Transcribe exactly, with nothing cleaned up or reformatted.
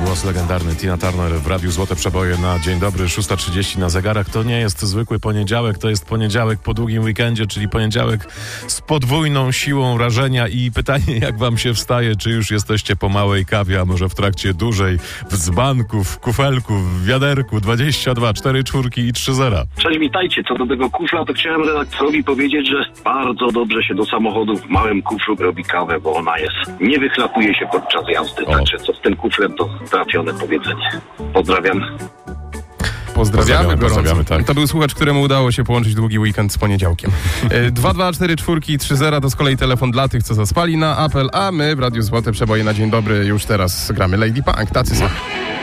Głos legendarny Tina Turner w Radiu Złote Przeboje na dzień dobry, szósta trzydzieści na zegarach. To nie jest zwykły poniedziałek, to jest poniedziałek po długim weekendzie, czyli poniedziałek z podwójną siłą rażenia i pytanie, jak wam się wstaje, czy już jesteście po małej kawie, a może w trakcie dużej, w dzbanku, w kufelku, w wiaderku, dwadzieścia dwa, cztery czwórki i trzy zera. Cześć, witajcie. Co do tego kufla, to chciałem redaktorowi powiedzieć, że bardzo dobrze się do samochodu w małym kuflu robi kawę, bo ona jest, nie wychlapuje się podczas jazdy. O. Także co z tym kuflem, to trafione powiedzenie. Pozdrawiam. Pozdrawiamy, Pozdrawiamy, gorąco. pozdrawiamy, tak. To był słuchacz, któremu udało się połączyć długi weekend z poniedziałkiem. E, dwa dwa cztery czwórki trzy zera to z kolei telefon dla tych, co zaspali na apel, a my w Radiu Złote Przeboje na dzień dobry już teraz gramy Lady Punk. Tacy są.